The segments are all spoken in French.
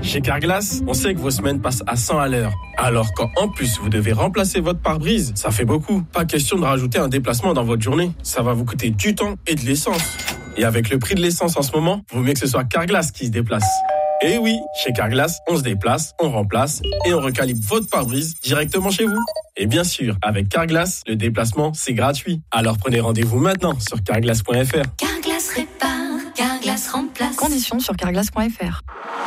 Chez Carglass, on sait que vos semaines passent à 100 à l'heure. Alors quand en plus vous devez remplacer votre pare-brise, ça fait beaucoup. Pas question de rajouter un déplacement dans votre journée. Ça va vous coûter du temps et de l'essence. Et avec le prix de l'essence en ce moment, vaut mieux que ce soit Carglass qui se déplace. Et oui, chez Carglass, on se déplace, on remplace et on recalibre votre pare-brise directement chez vous. Et bien sûr, avec Carglass, le déplacement, c'est gratuit. Alors prenez rendez-vous maintenant sur carglass.fr. Carglass répare, Carglass remplace. Conditions sur carglass.fr.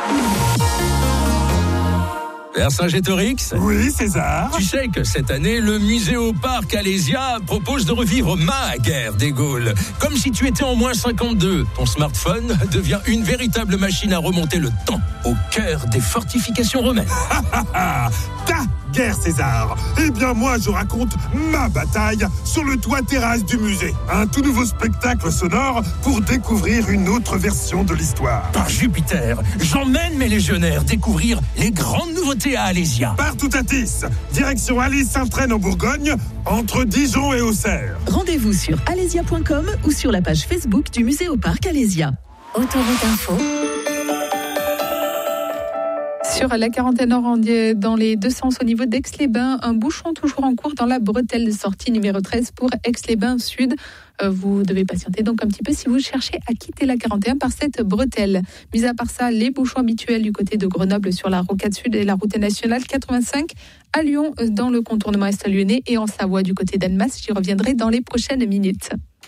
Vercingétorix ? Oui, César. Tu sais que cette année, le Muséoparc Alésia propose de revivre ma guerre des Gaules. Comme si tu étais en moins 52. Ton smartphone devient une véritable machine à remonter le temps au cœur des fortifications romaines. Ta guerre, César. Eh bien, moi, je raconte ma bataille sur le toit terrasse du musée. Un tout nouveau spectacle sonore pour découvrir une autre version de l'histoire. Par Jupiter, j'emmène mes légionnaires découvrir les grandes nouveautés à Alésia. Partout à Tis, direction Alès-Saint-Traine en Bourgogne, entre Dijon et Auxerre. Rendez-vous sur alésia.com ou sur la page Facebook du Muséoparc Alésia. Autoroute Info. Sur la quarantaine nord dans les deux sens au niveau d'Aix-les-Bains, un bouchon toujours en cours dans la bretelle de sortie numéro 13 pour Aix-les-Bains Sud. Vous devez patienter donc un petit peu si vous cherchez à quitter la 41 par cette bretelle. Mis à part ça, les bouchons habituels du côté de Grenoble sur la rocade sud et la route nationale 85 à Lyon dans le contournement est-lyonnais et en Savoie du côté d'Annemasse. J'y reviendrai dans les prochaines minutes.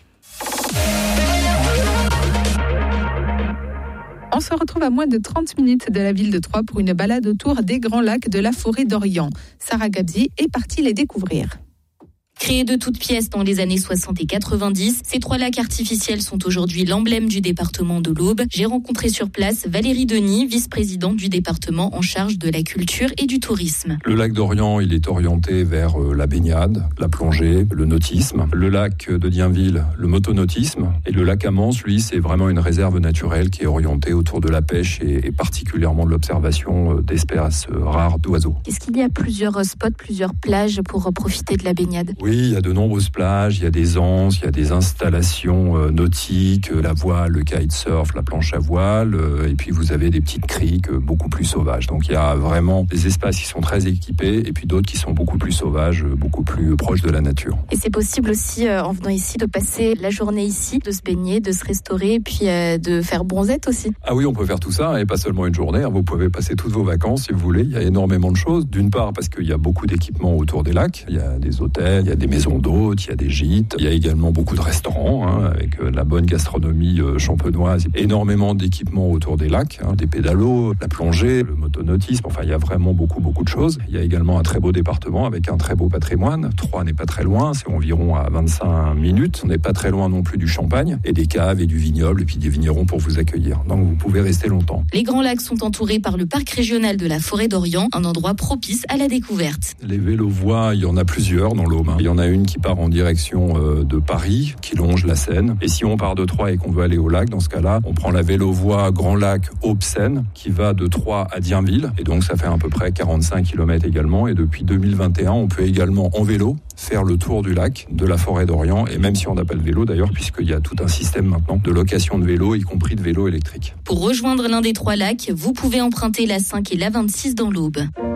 On se retrouve à moins de 30 minutes de la ville de Troyes pour une balade autour des grands lacs de la forêt d'Orient. Sarah Gabzi est partie les découvrir. Créés de toutes pièces dans les années 60 et 90, ces 3 lacs artificiels sont aujourd'hui l'emblème du département de l'Aube. J'ai rencontré sur place Valérie Denis, vice-présidente du département en charge de la culture et du tourisme. Le lac d'Orient, il est orienté vers la baignade, la plongée, le nautisme. Le lac de Dienville, le motonautisme. Et le lac Amance, lui, c'est vraiment une réserve naturelle qui est orientée autour de la pêche et particulièrement de l'observation d'espèces rares d'oiseaux. Est-ce qu'il y a plusieurs spots, plusieurs plages pour profiter de la baignade ? Oui, il y a de nombreuses plages, il y a des anses, il y a des installations nautiques, la voile, le kitesurf, la planche à voile, et puis vous avez des petites criques beaucoup plus sauvages. Donc il y a vraiment des espaces qui sont très équipés, et puis d'autres qui sont beaucoup plus sauvages, beaucoup plus proches de la nature. Et c'est possible aussi, en venant ici, de passer la journée ici, de se baigner, de se restaurer, et puis de faire bronzette aussi. Ah oui, on peut faire tout ça, et pas seulement une journée, vous pouvez passer toutes vos vacances si vous voulez. Il y a énormément de choses. D'une part, parce qu'il y a beaucoup d'équipements autour des lacs, il y a des hôtels, il y a des maisons d'hôtes, il y a des gîtes, il y a également beaucoup de restaurants avec la bonne gastronomie champenoise, énormément d'équipements autour des lacs, des pédalos, la plongée, le motonautisme, enfin il y a vraiment beaucoup de choses. Il y a également un très beau département avec un très beau patrimoine. Troyes n'est pas très loin, c'est environ à 25 minutes. On n'est pas très loin non plus du champagne et des caves et du vignoble et puis des vignerons pour vous accueillir. Donc vous pouvez rester longtemps. Les grands lacs sont entourés par le parc régional de la forêt d'Orient, un endroit propice à la découverte. Les vélo-voies, il y en a plusieurs dans l'Aube. Il y en a une qui part en direction de Paris, qui longe la Seine. Et si on part de Troyes et qu'on veut aller au lac, dans ce cas-là, on prend la vélo-voie Grand Lac Aube-Seine, qui va de Troyes à Dienville. Et donc, ça fait à peu près 45 km également. Et depuis 2021, on peut également, en vélo, faire le tour du lac, de la forêt d'Orient. Et même si on n'a pas le vélo, d'ailleurs, puisqu'il y a tout un système maintenant de location de vélos, y compris de vélos électriques. Pour rejoindre l'un des 3 lacs, vous pouvez emprunter la 5 et la 26 dans l'Aube.